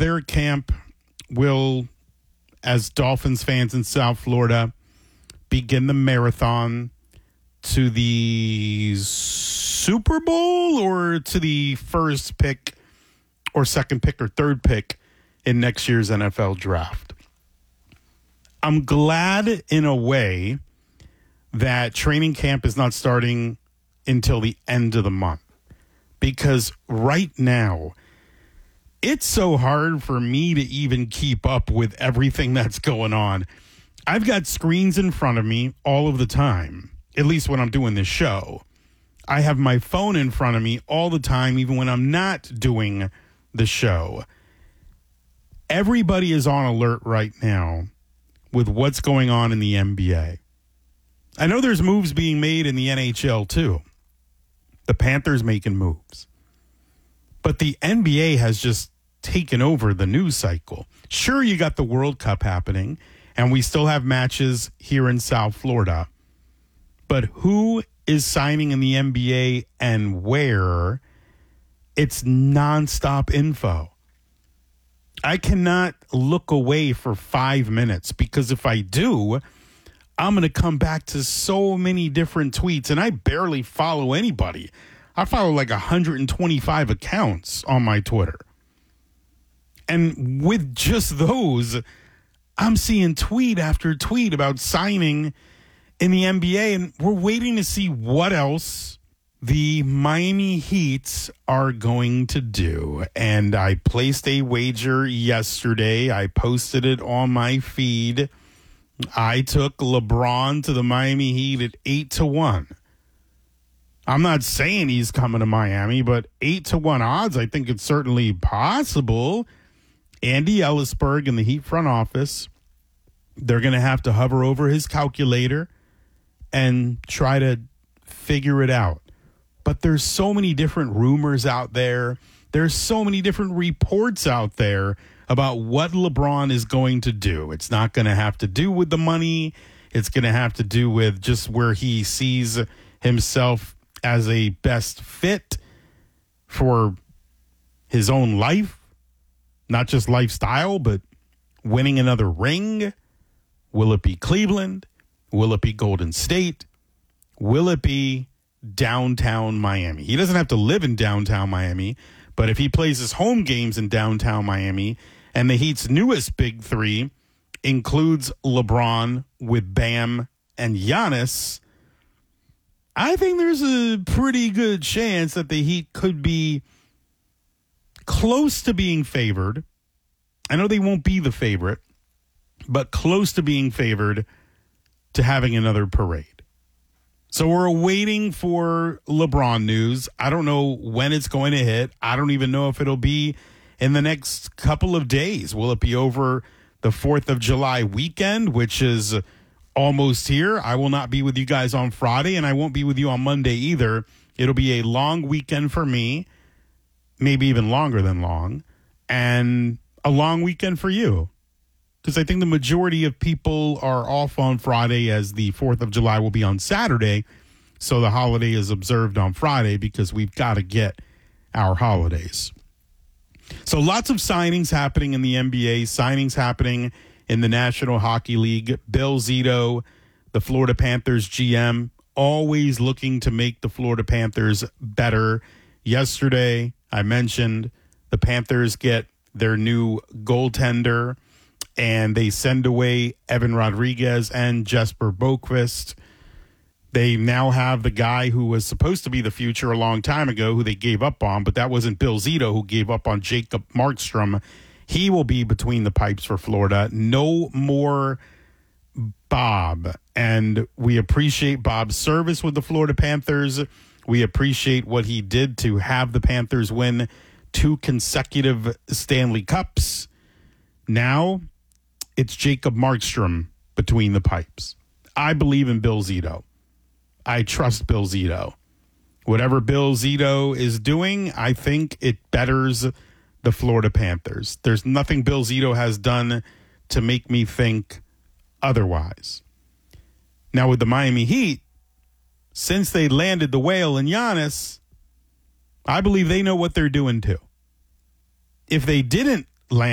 their camp will, as Dolphins fans in South Florida, begin the marathon to the Super Bowl or to the first pick or second pick or third pick in next year's NFL draft. I'm glad in a way that training camp is not starting until the end of the month, because right now it's so hard for me to even keep up with everything that's going on. I've got screens in front of me all of the time, at least when I'm doing this show. I have my phone in front of me all the time, even when I'm not doing the show. Everybody is on alert right now with what's going on in the NBA. I know there's moves being made in the NHL too. The Panthers making moves. But the NBA has just taken over the news cycle. Sure, you got the World Cup happening, and we still have matches here in South Florida. But who is signing in the NBA and where? It's nonstop info. I cannot look away for 5 minutes, because if I do, I'm going to come back to so many different tweets, and I barely follow anybody. I follow like 125 accounts on my Twitter. And with just those, I'm seeing tweet after tweet about signing in the NBA, and we're waiting to see what else the Miami Heat are going to do. And I placed a wager yesterday. I posted it on my feed. I took LeBron to the Miami Heat at 8-1. I'm not saying he's coming to Miami, but 8-1 odds, I think it's certainly possible. Andy Ellisberg in the Heat front office, they're going to have to hover over his calculator and try to figure it out. But there's so many different rumors out there. There's so many different reports out there about what LeBron is going to do. It's not going to have to do with the money. It's going to have to do with just where he sees himself as a best fit for his own life. Not just lifestyle, but winning another ring. Will it be Cleveland? Will it be Golden State? Will it be downtown Miami? He doesn't have to live in downtown Miami, but if he plays his home games in downtown Miami, and the Heat's newest big three includes LeBron with Bam and Giannis, I think there's a pretty good chance that the Heat could be close to being favored. I know they won't be the favorite, but close to being favored to having another parade. So we're waiting for LeBron news. I don't know when it's going to hit. I don't even know if it'll be in the next couple of days. Will it be over the 4th of July weekend, which is almost here? I will not be with you guys on Friday, and I won't be with you on Monday either. It'll be a long weekend for me, maybe even longer than long, and a long weekend for you. Because I think the majority of people are off on Friday, as the 4th of July will be on Saturday. So the holiday is observed on Friday because we've got to get our holidays. So lots of signings happening in the NBA, signings happening in the National Hockey League. Bill Zito, the Florida Panthers GM, always looking to make the Florida Panthers better. Yesterday, I mentioned the Panthers get their new goaltender, and they send away Evan Rodriguez and Jesper Boqvist. They now have the guy who was supposed to be the future a long time ago, who they gave up on, but that wasn't Bill Zito, who gave up on Jacob Markstrom. He will be between the pipes for Florida. No more Bob. And we appreciate Bob's service with the Florida Panthers. We appreciate what he did to have the Panthers win 2 consecutive Stanley Cups. Now it's Jacob Markstrom between the pipes. I believe in Bill Zito. I trust Bill Zito. Whatever Bill Zito is doing, I think it betters the Florida Panthers. There's nothing Bill Zito has done to make me think otherwise. Now with the Miami Heat, since they landed the whale in Giannis, I believe they know what they're doing too. If they didn't